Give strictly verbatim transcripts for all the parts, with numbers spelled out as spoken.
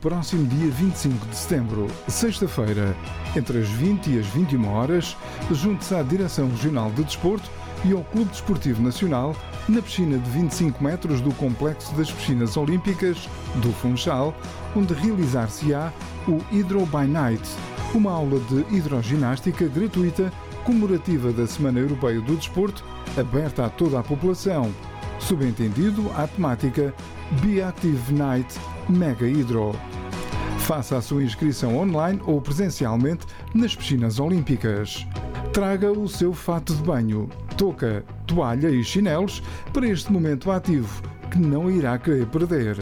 próximo dia vinte e cinco de setembro, sexta-feira, entre as vinte e as vinte e uma horas, junte-se à Direção Regional de Desporto e ao Clube Desportivo Nacional, na piscina de vinte e cinco metros do Complexo das Piscinas Olímpicas do Funchal, onde realizar-se-á o Hydro by Night, uma aula de hidroginástica gratuita comemorativa da Semana Europeia do Desporto, aberta a toda a população. Subentendido à temática Be Active Night Mega Hydro. Faça a sua inscrição online ou presencialmente nas piscinas olímpicas. Traga o seu fato de banho, touca, toalha e chinelos para este momento ativo que não irá querer perder.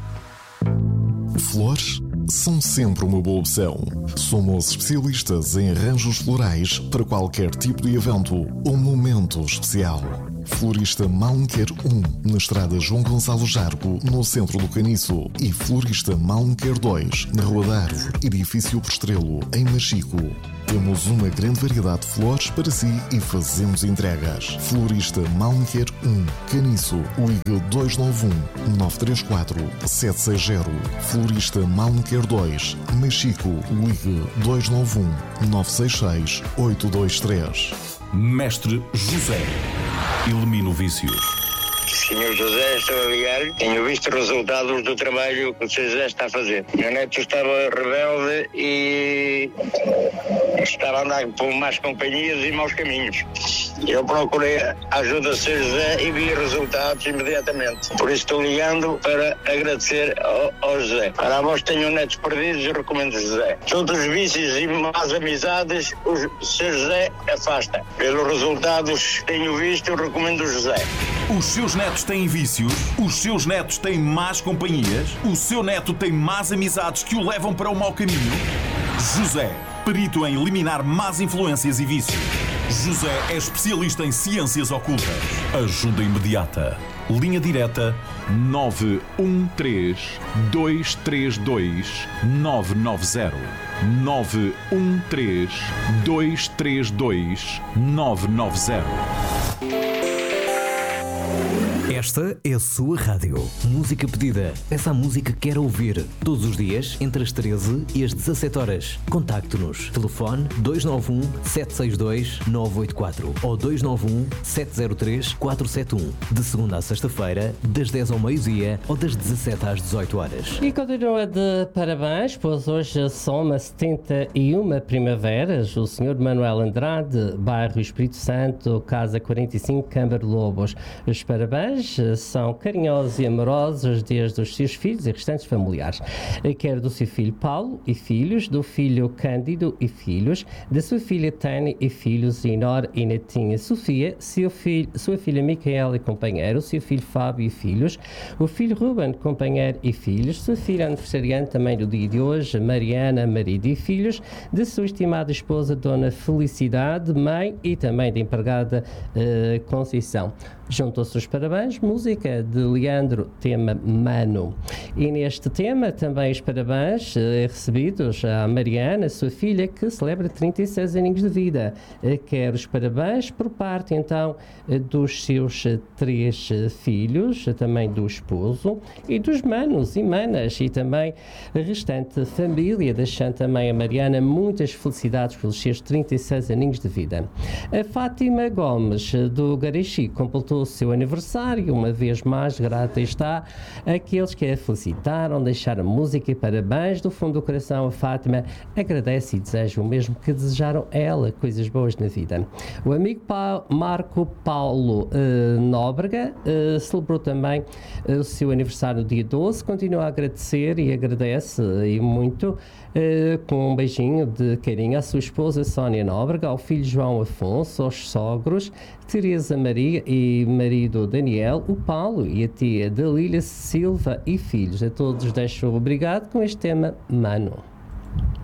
Flores são sempre uma boa opção. Somos especialistas em arranjos florais para qualquer tipo de evento ou momento especial. Florista Malmquer um, na estrada João Gonçalo Jargo, no centro do Caniço. E Florista Malmquer dois, na Rua da Árvore, edifício Postrelo, em Machico. Temos uma grande variedade de flores para si e fazemos entregas. Florista Malmquer um, Caniço, ligue dois nove um, nove três quatro, sete seis zero. Florista Malmquer dois, Machico, ligue dois nove um, nove seis seis, oito dois três. Mestre José, elimina o vício. senhor José, estou a ligar. Tenho visto resultados do trabalho que o senhor José está a fazer. Meu neto estava rebelde e estava a andar por más companhias e maus caminhos. Eu procurei a ajuda do senhor José e vi resultados imediatamente. Por isso estou ligando para agradecer ao, ao José. Para vós que tenham netos perdidos, eu recomendo o José. Todos os vícios e más amizades, o senhor José afasta. Pelos resultados que tenho visto, eu recomendo o José. Os seus netos têm vícios? Os seus netos têm más companhias? O seu neto tem más amizades que o levam para o mau caminho? José, perito em eliminar más influências e vícios. José é especialista em ciências ocultas. Ajuda imediata. Linha direta nove um três, dois três dois, nove nove zero. nove um três, dois três dois, nove nove zero. Esta é a sua rádio. Música pedida. Peça a música que quer ouvir. Todos os dias, entre as treze e as dezassete horas. Contacte-nos. Telefone dois nove um, sete seis dois, nove oito quatro ou dois nove um, sete zero três, quatro sete um. De segunda a sexta-feira, das dez ao meio-dia ou das dezassete às dezoito horas. E continua de parabéns, pois hoje soma setenta e uma primaveras. O senhor Manuel Andrade, bairro Espírito Santo, casa quarenta e cinco, Câmara Lobos. Os parabéns são carinhosos e amorosos desde os seus filhos e restantes familiares. Quer do seu filho Paulo e filhos, do filho Cândido e filhos, da sua filha Tânia e filhos, Inor e netinha Sofia, seu filho, sua filha Micaela e companheiro, seu filho Fábio e filhos, o filho Ruben, companheiro e filhos, sua filha aniversariante também do dia de hoje, Mariana, marido e filhos, de sua estimada esposa Dona Felicidade, mãe e também da empregada uh, Conceição. Juntou-se os parabéns, música de Leandro, tema Mano. E neste tema também os parabéns eh, recebidos à Mariana, sua filha, que celebra trinta e seis aninhos de vida. Eh, quer os parabéns por parte então eh, dos seus eh, três eh, filhos, eh, também do esposo e dos manos e manas e também a restante família, deixando também a Mariana muitas felicidades pelos seus trinta e seis aninhos de vida. A Fátima Gomes, eh, do Garixi, completou o seu aniversário, uma vez mais grata está àqueles que a felicitaram, deixaram música e parabéns do fundo do coração. A Fátima agradece e deseja o mesmo que desejaram a ela, coisas boas na vida. O amigo pa- Marco Paulo uh, Nóbrega uh, celebrou também uh, o seu aniversário no dia doze, continua a agradecer e agradece uh, e muito uh, com um beijinho de carinho à sua esposa Sónia Nóbrega, ao filho João Afonso, aos sogros Teresa Maria e marido Daniel, o Paulo e a tia Dalília Silva e filhos. A todos deixo obrigado com este tema Mano.